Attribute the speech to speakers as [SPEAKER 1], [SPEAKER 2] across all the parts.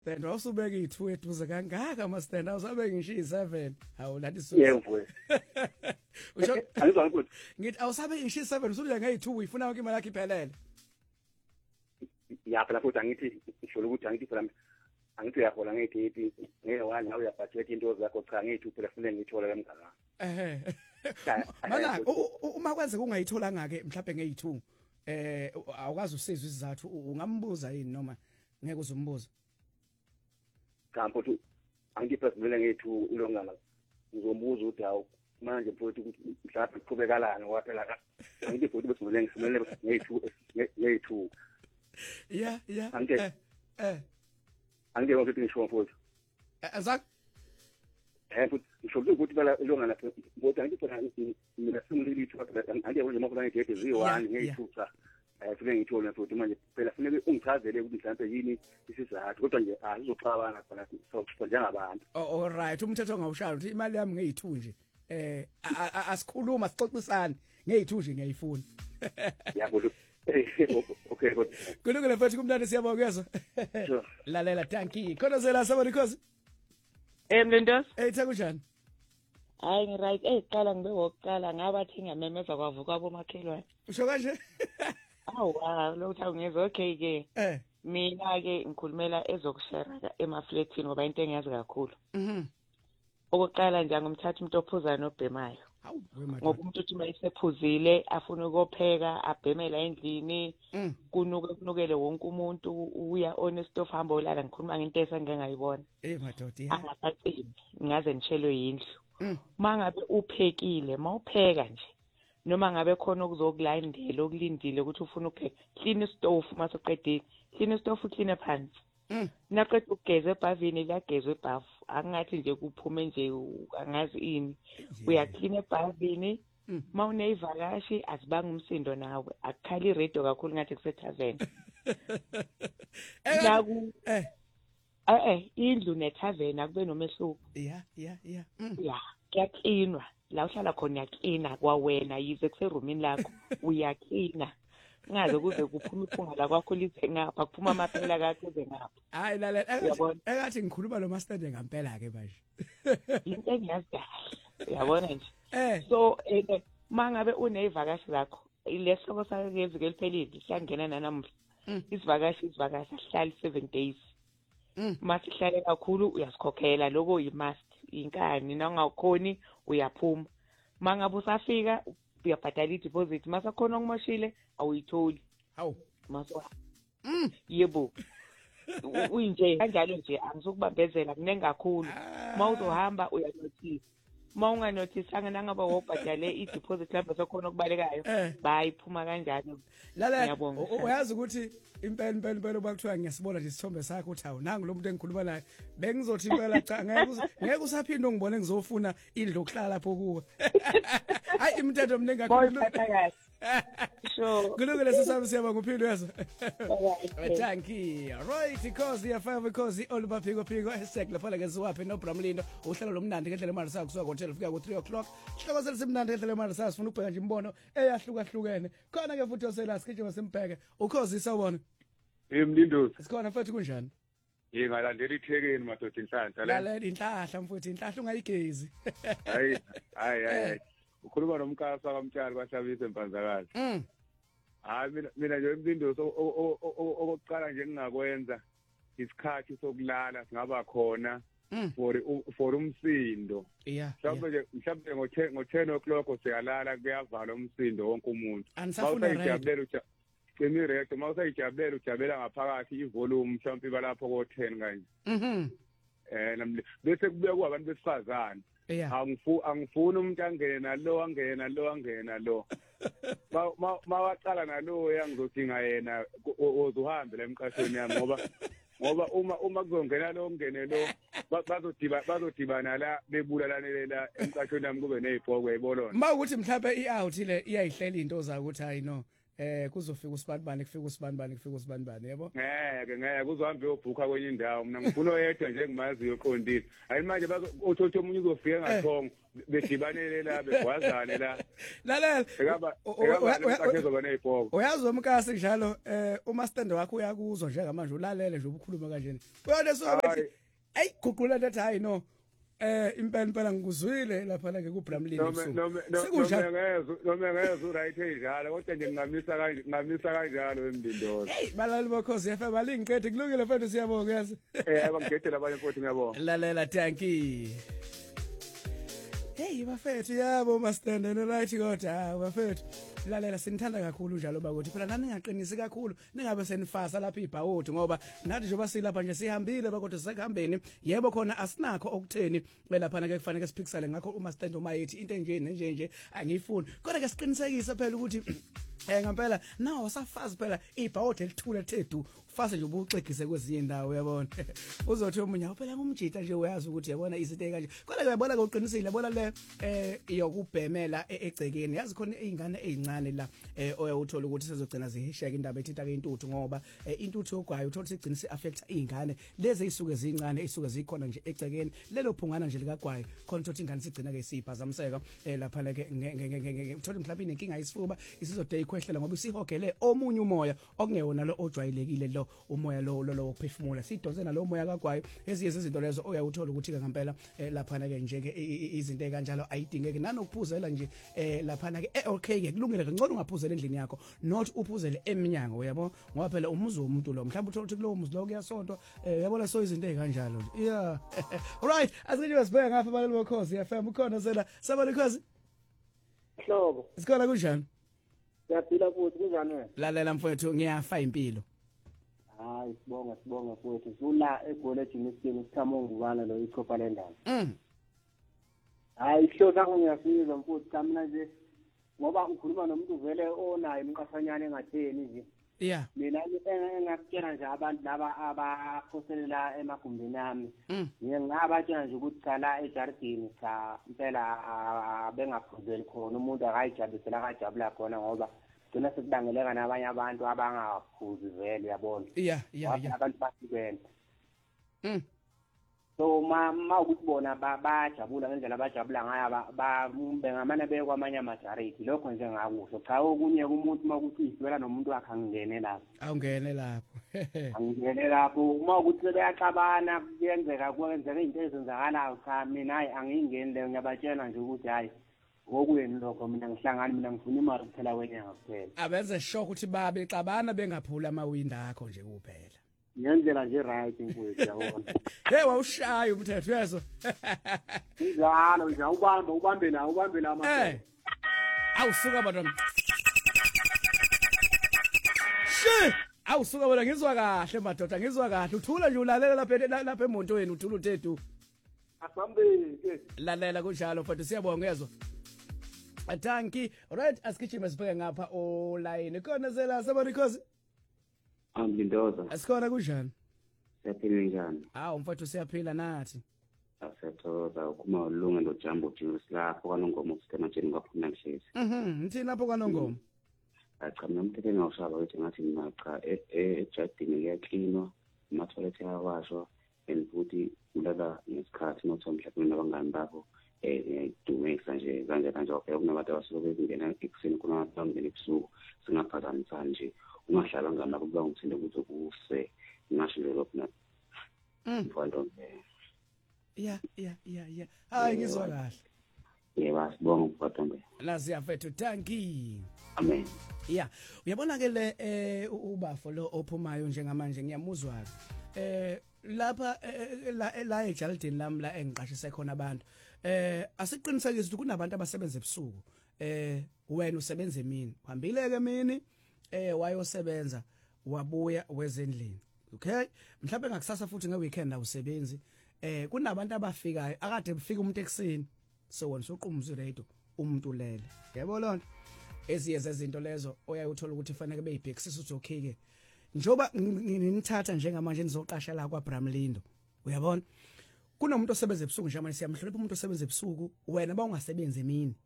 [SPEAKER 1] Then awusubeka i2 eduze kangaka ama stand awusabeka ngisho i7 hawu lathi so
[SPEAKER 2] Yebo.
[SPEAKER 1] usho
[SPEAKER 2] Angizwa ukuthi
[SPEAKER 1] ngithi awusabe ngisho i7 usuya nge2 uyifuna yonke imali yakhe iphelele
[SPEAKER 2] ya phela futhi angithi ngisho ukuthi angithi phela angithi uyahola nge-30 nge-1 nawe uyabudget into zakho cha nge-2 phela kufanele ngithola lemngaka
[SPEAKER 1] mana uma kwenzeka ungayitholanga ke mhlawumbe nge2 awukazi usizwe isizathu ungambuza yini noma ngeke uzumbuza
[SPEAKER 2] kampo tu angiphezimele nge-2 ilongana ngizombuza ukuthi hawu manje futhi ukuthi mhlawumbe kuqhubekalana waphela angithi futhi besimele nge-2
[SPEAKER 1] yeah
[SPEAKER 2] angeke ukuthi ngisho futhi
[SPEAKER 1] azak
[SPEAKER 2] futhi ngisho ukuthi phela ilongana ngoba angithi phela mina simlilithu angeke nje mafuna ngedate zi1 nge-2 cha futhi ngithola futhi manje phela kufanele ungichazele ukuthi mhlawumbe yini isizathu kodwa nje asizoxabana khona so njengabantu
[SPEAKER 1] all right umthetho ngawushaya ukuthi imali yami nge2 nje asikhuluma sixoxisane nge2 nje ngiyayifuna
[SPEAKER 2] yabo okay good
[SPEAKER 1] kulungile mfethu kumnandi siyabongeza lalela tanki khona zela sabani khosi
[SPEAKER 3] Mlindos
[SPEAKER 1] kunjani
[SPEAKER 3] hayi ngiright qala ngibe wokuqala ngabathi ngamemeza kwavuka abomakhelwane
[SPEAKER 1] usho kanje
[SPEAKER 3] lo thawu ngezwe okay ke mina ke ngikhulumela ezokushare emaflatini ngoba into engiyazi kakhulu okokuqala nje ngomthatha umuntu ophuza nobhemayo ngoba umuntu uthi mayisephuzile afuna ukupheka abhemela endlini kunukele wonke umuntu uya honest of hamba olala ngikhuluma ngento esengengayibona
[SPEAKER 1] madoda
[SPEAKER 3] angaphacini ngaze ngishelwe yindlu mangabe uphekile mawupheka nje noma ngabe khona okuzokulandela okulindile ukuthi ufuna ukupheka clean stove masoqedile clean stove clean phansi naqeda ukugeza ebhavini liyagezwa ebhavu angathi nje kuphume nje angazi ini uyaclean ebhavini mawuneyivakashi azibanga umsindo nawe akukhali iradio kakhulu ngathi kusethaveni naku indlu nethaveni akube nomehluko
[SPEAKER 1] yeah
[SPEAKER 3] kuyaklinwa la uhlala khona yaklina kwawena yize kuserumini lakho uyaklina ngaze kuze kuphuma iphunga la kwakho lithe ngapha kuphuma amaphela kakho eze ngapha
[SPEAKER 1] hayi lalela ekathi ngikhuluma lo master ngempela ke manje
[SPEAKER 3] into engiyazi kahle uyabona nje so mangabe uneyivakashi zakho ilesoko sakezi keliphelile siyangena nanamuhla isivakashi ahlali 7 days masihlale kakhulu uyasikhokhela lokho yi-must inkani nangakhoni uyaphuma mangabe usafika uyabhadala i-deposit masakhona okumoshile awuyitholi
[SPEAKER 1] hawu
[SPEAKER 3] maswa yebo uyinje kanjalo nje angizokubambezela kunenge kakhulu mawuzohamba uyanotice mawunganotisanga nangaba wobhadale i-deposit lapho sokhona okubalekayo bayiphuma kanjalo
[SPEAKER 1] lalela uyazi ukuthi impela bakuthiwa ngiyasibona nje isithombe sakho uthi hawu nangu lo muntu engikhuluma naye bengizothi impela cha ngeke usaphinde ungibone ngizofuna indlu okuhlala lapho kuwe hayi imithetho mningi kakhulu
[SPEAKER 3] sure
[SPEAKER 1] kulungile sisami siyaba kuphilo yazo thank you right because ya 5 because Oliver Phiko esekle phela ngeziwaphe no Bramlindo uhlelo lomnandi ngendlela imali sakho kusuka hotel fika ku3 o'clock sihloko selisimnandi ngendlela imali sakho sifuna ukubheka nje imbono eyahlukahlukene khona ke futhi osela sikijima simbheke ukhozi sawubona
[SPEAKER 4] Mlindosi
[SPEAKER 1] sikhona mfethu kunjani
[SPEAKER 4] ngalandela ithekeni madoda inhlanhla
[SPEAKER 1] lalela inhlahla mfethu inhlahla ungayigezi
[SPEAKER 4] hayi ukhuluma nomkasa kamtshali bashabise empanzakazi hayi mina nje Mlindosi okokuqala nje ngingakwenza isikhathi sokulala singaba khona for umsindo mhlawumbe ngo10 o'clock siyalala kuyavala umsindo wonke umuntu mawusayijabulela cima irecord mawusayijabulela ujabela ngaphakathi ivolume mhlawumbe balapho ko10 kanje bese kubekwa abantu besifazana angifuni umuntu angene nalo mawaqala nalo ngizodinga yena uzohambe la emqashweni yami ngoba uma kuzongena lo ngene lo bazodibana la bebulalane la emqashweni yami kube nezibhoko ebolona
[SPEAKER 1] mawukuthi mhlawumbe i-out le iyayihlela into zakho ukuthi hayi no kuzofika usibanibani kufika usibanibani yebo
[SPEAKER 4] ngeke uzohambe uyobhuka kwenye indawo mina ngifuna oyedwa nje engimaziyo oqondile hayi manje uthothi omunye uzofika ngathongo bedibanele la begwazane la
[SPEAKER 1] lalela
[SPEAKER 4] ezoba nezibhoko
[SPEAKER 1] uyazi umkasi njalo uma stand wakho uyakuzwa njengamanje ulalele nje ubukhuluma kanje uyona sobathi hey guqula that hayi no impela ngikuzwile lapha ke ku Bramlini
[SPEAKER 4] noma ngezwe right enjalo kodwa nje ngamisa kanjalo emndindozo
[SPEAKER 1] hey balali bokhozi FM alingiqede kulungile mfethu siyabonga yazi
[SPEAKER 4] bangigedela abanye futhi ngiyabonga
[SPEAKER 1] lalela thanki hey bafethu yabo mastandane right kodwa bafethu lalela sinithanda kakhulu njalo bakuthi phela nani ngaqinisi kakhulu ningabe senifasa lapha ibhawuthi ngoba nathi njengoba silapha nje sihambile bakodwa sekuhambeni yebo khona asinakho okutheni lapha ke kufanele siphikisale ngakho uma stand uma yithi into enje nje angiyifuni kodwa ke siqinisekise phela ukuthi ngempela nawo safazi phela ibhawuthi elithule lethu fase nje ubuxegise kwezinye indawo uyabona uzothi omunye phela ngumjita nje uyazi ukuthi yabona izinto ekanje kodwa ke uyabona ke uqinisile yabona le iyokubhemela egcekeni yazi khona izingane ezincane la oyawuthola ukuthi sizogcina zihisheka indaba ethinta ke intuthu ngoba intuthu yogwayo uthola sigcina si-affecta izingane lezi ezisuke zincane ezisuke zikhona nje egcekeni lelo phungana nje likagwayo khona ukuthi ingane sigcina ke siphazamiseka lapha ke uthola mhlawumbe inenkinga yesifuba isizode ikhwehlela ngoba isihogele omunye umoya okungewona lo ojwayelekile lo umoya lo wokuphefumula sidonse nalo moya kagwayo eziye izinto lezo oyawuthola ukuthi ke ngempela lapha ke nje ke izinto ekanjalo ayidingeki nanokuphuzela nje lapha ke okay ke kulungile ngcono ungaphuzela endlini yakho not uphuzele eminyango uyabo ngoba phela umuzi womuntu lo mhlawumbe uthola ukuthi kulowo muzi lo kuyasontwa yabona so izinto ezikanjalo yeah alright asithi sibheka ngapha abalali bokhozi FM ukhona sela sabali khozi
[SPEAKER 5] hlobo
[SPEAKER 1] sikhona kunjani
[SPEAKER 5] siyaphila futhi kunjani wena
[SPEAKER 1] lalela mfowethu ngiyafa impilo
[SPEAKER 5] hayi sibonga futhi sula egole ejinisini sithamo ngubana lo ichopha lendaba hayi hloza ngiyafika mfowethu kamna nje ngoba ukhuluma nomuntu vele onayo umqasanyana engatheni nje
[SPEAKER 1] yeah
[SPEAKER 5] mina engakutshela nje abantu laba abakhoselela emagumbini ami ngingabatshela nje ukuthi cala ejardini cha impela bengaphuzeli khona umuntu akayijabusela akajabula khona ngoba gcina sekubangeleka nabanye abantu abangaphuzi vele uyabona
[SPEAKER 1] yeah
[SPEAKER 5] abantu bahlukene so ma ukuthi bona bajabula ngendlela abajabula ngayo bengamane bekwamanye ama-charity lokho nje ngakusho cha okunye kumuntu uma ukuthi uyisibela nomuntu wakhe angingene lapho angingene lapho uma ukuthi sebeyaxabana kwenzeka izinto ezenzakalayo cha mina hayi angiyingeni leyo ngiyabatshela nje ukuthi hayi ngokweni lokho mina ngihlangani mina ngifuna imali kuphela kwenyanga kuphela
[SPEAKER 1] abenze shock ukuthi babexabana bengaphula amawindi akho nje kuphela
[SPEAKER 5] ngendlela nje right mfowethu yabona
[SPEAKER 1] hey wawushaya umthetho yezo
[SPEAKER 5] njalo nje ubambe la
[SPEAKER 1] ama awusuka bantwana she awusuka bona ngizwa kahle madoda ngizwa kahle uthula nje ulalela lapha emontweni uthula uthethu
[SPEAKER 5] asambeke
[SPEAKER 1] lalela kunjalo mfowethu siyabonga uyezwa Thanki right asigijime sibheke ngapha online khona sela sabani khozi
[SPEAKER 6] Anglindoza.
[SPEAKER 1] Asikhona kunjani?
[SPEAKER 6] Siyaphila njani?
[SPEAKER 1] Mfowethu siyaphila nathi.
[SPEAKER 6] Asiyathokoza ukuma ulunga lo Jambo Juice lapho kwaNongoma usithematsheni ngaphuma ngishezi.
[SPEAKER 1] Ngithini lapho kwaNongoma?
[SPEAKER 6] Cha mina umthetho ngawushaba ukuthi ngathi mina cha ejardini kuyaklinwa, ama-toilet ayawashwa and futhi ulala ngesikhathi nokuthi mhlawumbe nabangani bakho dumisa nje kanje okay kunabantu abasuke bezingena ekuseni kunabantu abangena ebusuku singaphazamisani nje ungahlala ngana kuba ngithinde ukuthi ukuse ngasho lokho na mfowethu
[SPEAKER 1] yeah hayi ngizwa kahle
[SPEAKER 6] yebo sibonga mfowethu
[SPEAKER 1] lazi yafethu thanki
[SPEAKER 6] amen
[SPEAKER 1] yeah uyabona ke le ubafo lo ophumayo njengamanje ngiyamuzwa lapha la eJardini lami la engiqashise khona abantu asiqinisekise ukuthi kunabantu abasebenza ebusuku wena usebenza emini uhambile ke emini wayosebenza wabuya wezendlini okay mhlawumbe ngakusasa futhi ngeweekend awusebenzi kunabantu abafikayo akade befika umuntu ekseni so wena soqhumuza radio umuntu lele yebo lonto eziyenza izinto lezo oyayuthola ukuthi fanele beyibhekisisa ukuthi okay ke njoba nginithatha njengamanje nizoqasha la kwa Bramlindo uyabona kunomuntu osebenza ebusuku njengamanje siyamhlonipha umuntu osebenza ebusuku wena bawungasebenzi emini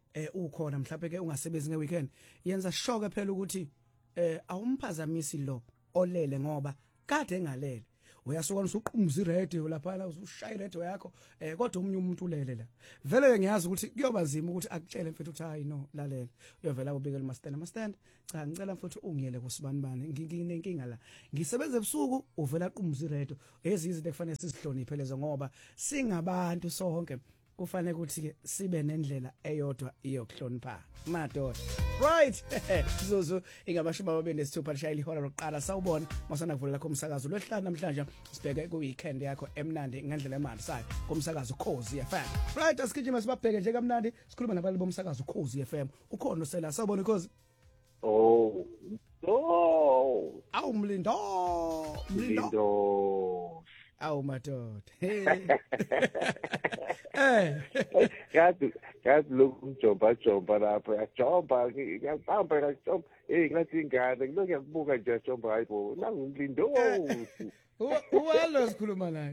[SPEAKER 1] ukhona mhlawumbe ke ungasebenzi ngeweekend yenza sure phela ukuthi awumphazamisi lo olele ngoba kade engalele uyasuka usuqhumuza iradio lapha usushaya iradio yakho kodwa umunye umuntu ulele la vele ngiyazi ukuthi kuyoba nzima ukuthi akutshele mfethu ukuthi hayi no lalela uyovela ubikela mastand cha ngicela mfethu ungiyele kusibanibani nginenkinga la ngisebenza ebusuku uvela aqhumuza iradio ezizinto ekufanele sizihloniphe lezo ngoba singabantu sonke kufanele ukuthi ke sibe nendlela eyodwa iyokuhlonipha madoda right Zuzu ingamashumi 26 lishayile ihora lokuqala sawubona masana kuvulela kumsakazo lwesihlanu namhlanje sibheke ku weekend yakho emnandi ngendlela emalisayo kumsakazo Khosi FM right asikijima sibabheke nje kamnandi sikhuluma nabalali bomsakazo Khosi FM ukhona usela sawubona Khosi awu mlindo awu madoda
[SPEAKER 7] Kati lokhu jomba lapho yajomba ngiyahamba ngathi ingane ngilokhu yakubuka nje yajomba hayibo nangumlindo
[SPEAKER 1] uwalo sikhuluma naye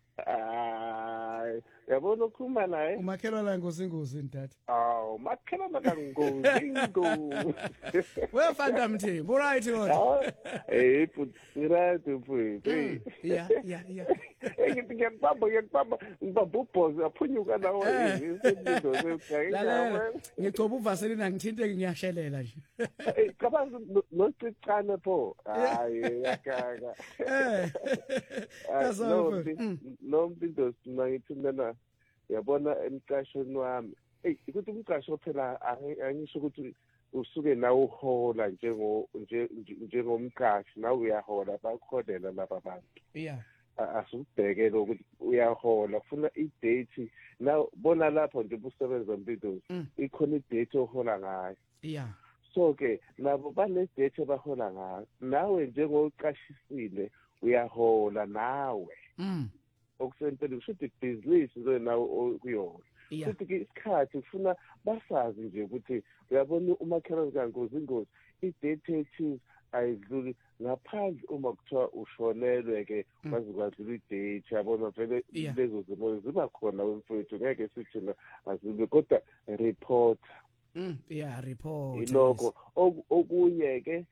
[SPEAKER 7] yabona ukhuluma naye
[SPEAKER 1] umakhelwana ngozingozi ntatha
[SPEAKER 7] makhelwana kangozi
[SPEAKER 1] wefanda mthimba right kodwa
[SPEAKER 7] right mfowethu
[SPEAKER 1] yeah
[SPEAKER 7] ngithi ngiyakubamba ngibabubhoza aphunyuka nawo
[SPEAKER 1] ngicoba uvaselina ngithinte ngiyashelela nje
[SPEAKER 7] kabanzi nosicane pho hayi yakaka no mpinto singayithi mina yabona emqashweni wami ukuthi umqasho phela angisho ukuthi usuke nawe uhola njengomqashi nawe uyahola bakhodela laba abantu asubhekele ukuthi uyahola ufuna idate now bona lapho nje ubusebenza mpinto ikhona idate ohola ngayo so ke nabo bane date bahola ngayo nawe njengoqashisile uyahola nawe okusempela ushuthi business lo nawo kuyona futhi isikhathi ufuna basazi nje ukuthi uyabona umakhelwane kangozi i-date ayidluli ngaphandle uma kuthiwa ushonelwe ke bazokwadlula i-date yabona vele lezo zimo ziba khona wemfowethu ngeke sithi azibe kodwa report
[SPEAKER 1] report
[SPEAKER 7] iloko okunye ke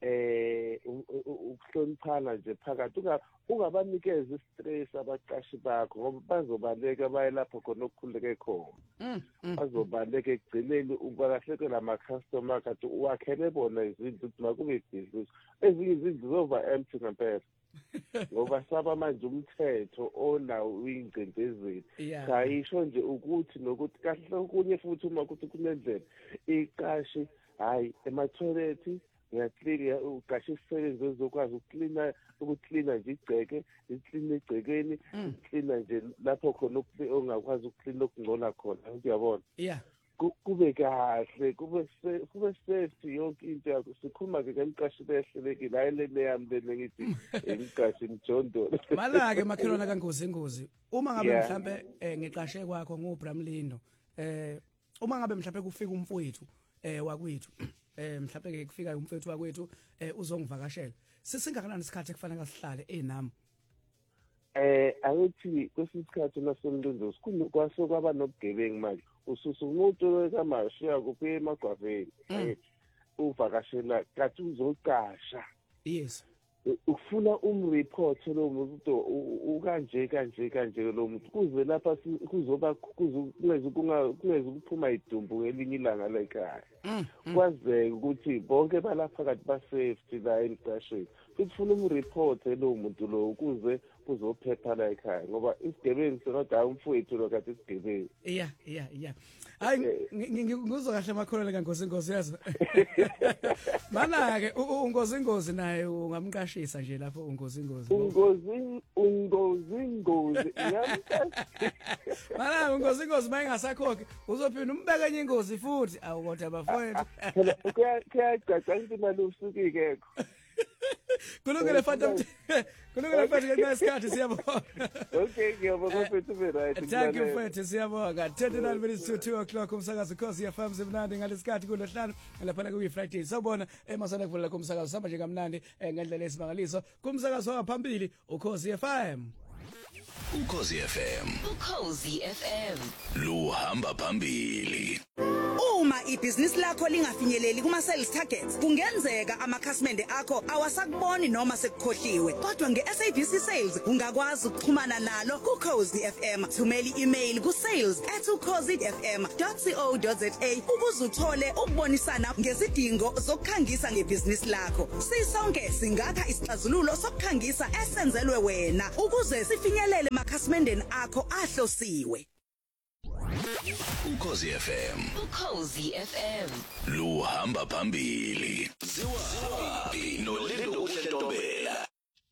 [SPEAKER 7] ukuhloniphana nje phakathi ungabanikeza istress abaqashi bakho ngoba bazobaleka baye lapho khona okukhuleke khona bazobaleka egcineni ubalahlekela ama-customer kathi uwakhele bona izindlu ukuthi makube business ezinye izindlu zova empty ngempela ngoba saba manje umthetho onawo uyingcindezeli kayisho nje ukuthi nokuthi kahle okunye futhi uma kuthi kunendlela iqashi hayi ema-toilet ngiyaklina uqashe isisebenzi ezokwazi ukuklina nje igceke iklina egcekeni iklina nje lapho khona ongakwazi ukuklina okungcola khona uyabona kube kahle kube safety yonke into yakho sikhuluma ke ngemqashi behlelekile hayi lene yami lene ngithi imqashi mjondolo
[SPEAKER 1] mala-ke makhelwana kangozi uma ngabe mhlambe ngiqashe kwakho nguBramlindo uma ngabe mhlambe kufika umfowethu wakwethu mhlawumbe ke kufika umfethu wakwethu uzongivakashela sisingakanani isikhathi ekufanele sihlale enami
[SPEAKER 7] akuthi kwesikhathi nasomlindo kwase kwaba nobugebengu manje ususu umuntu kamashiya kuphi emagwaveni uvakashela kathi uzoqasha ufuna umreport lo muntu ukanje lo muntu kuze lapha kuzoba kungeze ukuphuma idumbu elinye ilanga la ekhaya kwazeke ukuthi bonke balapha kathi ba safety la emqashweni futhi ufuna umreport lo muntu lo ukuze kuzophepha la ekhaya ngoba isigebengu sengathi umfowethu lo kathi isigebengu
[SPEAKER 1] hayi ngizwa kahle makholele kangozi yazo mana ke ungozi naye ungamqashisa nje lapho ungozi mana ungozi mayingasakhokhi uzophinda umbeke enye ingozi futhi awu kodwa bafowethu
[SPEAKER 7] kuyacaca ukuthi imali usukike
[SPEAKER 1] kulungile mfana ngesikhathi siyabona
[SPEAKER 7] okay ngiyabonga mfethu right
[SPEAKER 1] thank you mfethu siyabonga 29 minutes to 2 o'clock umsakazo Khosi FM semnandi ngalesikhathi kuLwesihlanu lapha ku Friday sabona emasana kuvulela kumsakazo samba nje kamnandi ngendlela esimangaliso kumsakazo waphambili uKhosi FM
[SPEAKER 8] Ukhosi FM luhamba phambili. Uma ibhizinisi lakho lingafinyeleli kuma sales targets, kungenzeka amakhasimende akho awasakuboni noma sekukhohliwe. Kodwa ngeSABC Sales ungakwazi ukuxhumana nalo kuCozi FM. Thumela i-email kusales@cozifm.co.za ukuze uthole ukubonisana ngezidingo zokukhangisa ngebhizinisi lakho. Sisonke singakha isixazululo sokukhangisa esenzelwe wena ukuze sifinyelele emakhasimendeni akho ahlosiwe.
[SPEAKER 9] Ukhozi FM. Luhamba phambili.